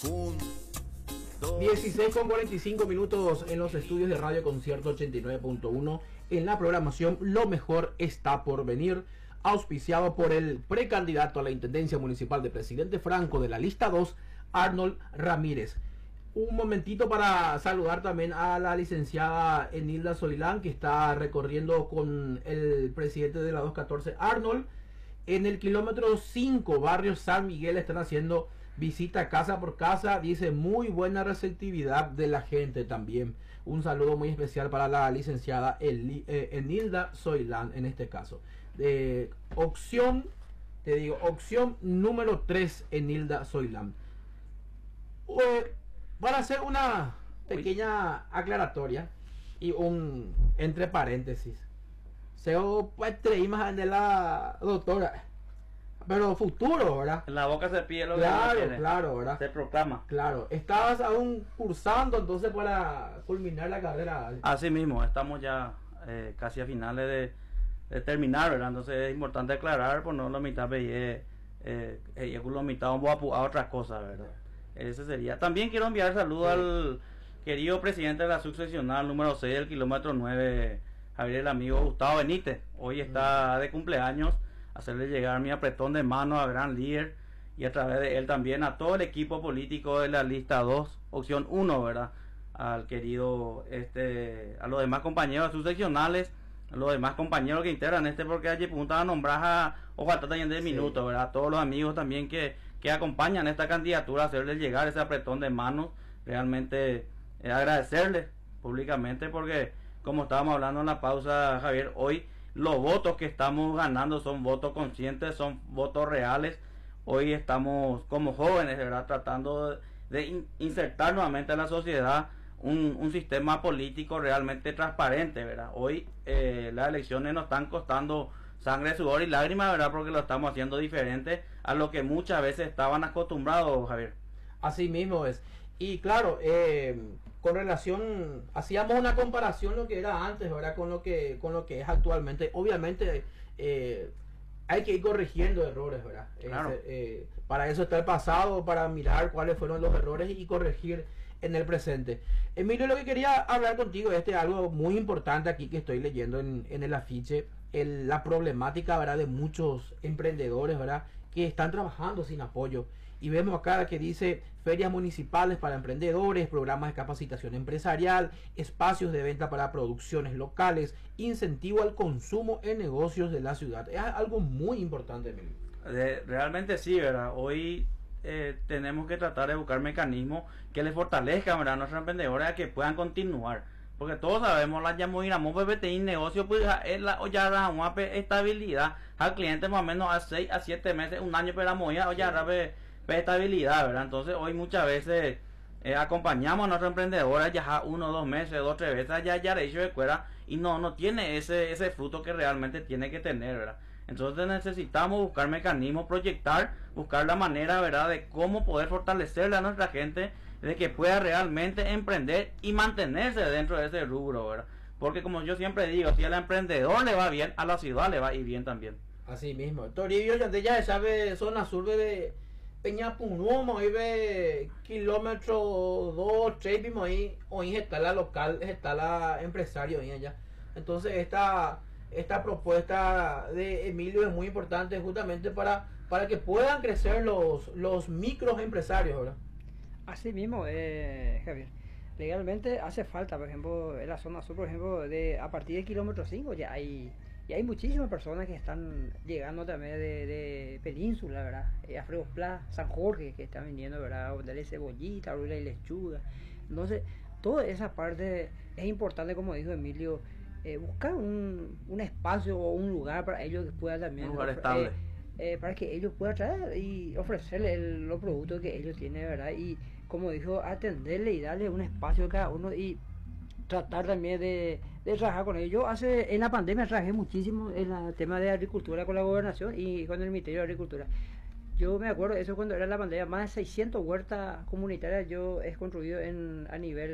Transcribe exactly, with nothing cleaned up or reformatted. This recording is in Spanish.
Un, dos. dieciséis con cuarenta y cinco minutos en los estudios de Radio Concierto ochenta y nueve punto uno. En la programación Lo Mejor Está Por Venir, auspiciado por el precandidato a la Intendencia Municipal de Presidente Franco de la lista dos, Arnold Ramírez. Un momentito para saludar también a la licenciada Enilda Soilán, que está recorriendo con el presidente de la doscientos catorce, Arnold. En el kilómetro cinco, barrio San Miguel, están haciendo visita casa por casa. Dice muy buena receptividad de la gente también. Un saludo muy especial para la licenciada Eli, eh, Enilda Soilán en este caso. De opción, te digo, opción número tres, Enilda Soilán. Eh, para hacer una pequeña aclaratoria y un entre paréntesis. Se pues más de la doctora, pero futuro, ¿verdad? En la boca se pide lo claro, que no claro, ¿verdad? Se proclama. Claro, estabas aún cursando entonces para culminar la carrera. Así mismo, estamos ya eh, casi a finales de, de terminar, ¿verdad? Entonces es importante aclarar, por no la mitad de eh, eh, la mitad vamos a otras cosas, ¿verdad? Ese sería. También quiero enviar saludos sí. al querido presidente de la subseccional número seis del kilómetro nueve, Javier, el amigo Gustavo Benítez. Hoy está de cumpleaños. Hacerle llegar mi apretón de mano a gran líder y a través de él también a todo el equipo político de la lista dos, opción uno, ¿verdad? Al querido, este, a los demás compañeros subseccionales, a los demás compañeros que integran este, porque allí punta a nombrar a ojalá también de minutos, ¿verdad? A todos los amigos también que, que acompañan esta candidatura, hacerles llegar ese apretón de manos. Realmente eh, agradecerles públicamente, porque como estábamos hablando en la pausa, Javier, hoy los votos que estamos ganando son votos conscientes, son votos reales. Hoy estamos como jóvenes, ¿verdad?, tratando de in insertar nuevamente en la sociedad un, un sistema político realmente transparente, ¿verdad? Hoy eh, las elecciones nos están costando sangre, sudor y lágrimas, ¿verdad?, porque lo estamos haciendo diferente a lo que muchas veces estaban acostumbrados, Javier. Así mismo es. Y claro, eh, con relación, hacíamos una comparación lo que era antes, ¿verdad?, con lo que con lo que es actualmente. Obviamente eh, hay que ir corrigiendo errores, ¿verdad? Claro. Es, eh, para eso está el pasado, para mirar cuáles fueron los errores y corregir en el presente. Emilio, lo que quería hablar contigo, este es algo muy importante aquí que estoy leyendo en, en el afiche, el, la problemática, ¿verdad?, de muchos emprendedores, ¿verdad?, que están trabajando sin apoyo. Y vemos acá que dice ferias municipales para emprendedores, programas de capacitación empresarial, espacios de venta para producciones locales, incentivo al consumo en negocios de la ciudad. Es algo muy importante, Emilio. De, realmente sí, ¿verdad? Hoy eh, tenemos que tratar de buscar mecanismos que les fortalezcan, ¿verdad?, a nuestros emprendedores a que puedan continuar. Porque todos sabemos, la llamoiramos P P T I negocio, pues es la ya da una estabilidad al cliente más o menos a seis a siete meses, un año, pero la ya rabe estabilidad, ¿verdad? Entonces hoy muchas veces eh, acompañamos a nuestros emprendedores ya uno, dos meses, dos, tres veces ya ya de hecho de cuera y no no tiene ese ese fruto que realmente tiene que tener, ¿verdad? Entonces necesitamos buscar mecanismos, proyectar, buscar la manera, ¿verdad?, de cómo poder fortalecerle a nuestra gente de que pueda realmente emprender y mantenerse dentro de ese rubro, ¿verdad? Porque como yo siempre digo, si al emprendedor le va bien, a la ciudad le va a ir bien también. Así mismo. Toribio ya sabe zona sur de Peñapunú, ahí ve kilómetro dos, tres, vimos ahí, hoy está la local, está la empresario ahí allá. Entonces esta esta propuesta de Emilio es muy importante justamente para para que puedan crecer los los microempresarios, ¿verdad? Así mismo, eh, Javier. Legalmente hace falta, por ejemplo, en la zona sur, por ejemplo, de a partir del kilómetro cinco ya hay y hay muchísimas personas que están llegando también de, de península, ¿verdad? Eh, Alfredo Pla, San Jorge, que están viniendo, ¿verdad? Darle cebollita, abrirle lechuga. Entonces, toda esa parte es importante, como dijo Emilio, eh, buscar un, un espacio o un lugar para ellos que puedan también... Un lugar estable. Eh, eh, para que ellos puedan traer y ofrecerle el, los productos que ellos tienen, ¿verdad? Y, como dijo, atenderle y darle un espacio a cada uno y tratar también de, de trabajar con ellos. Yo hace, en la pandemia trabajé muchísimo en el tema de agricultura con la gobernación y con el Ministerio de Agricultura. Yo me acuerdo, eso cuando era la pandemia, más de seiscientas huertas comunitarias yo he construido en, a nivel